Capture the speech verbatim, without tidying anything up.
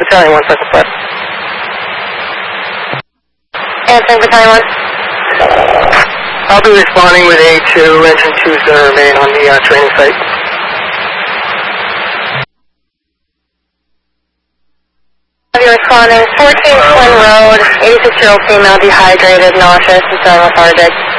Battalion one, second flight. Answering Battalion one. I'll be responding with A two, engine two's going to remain on the uh, training site. You're responding, fourteen Twin Road, eighty-six-year-old female, dehydrated, nauseous, and feeling lethargic.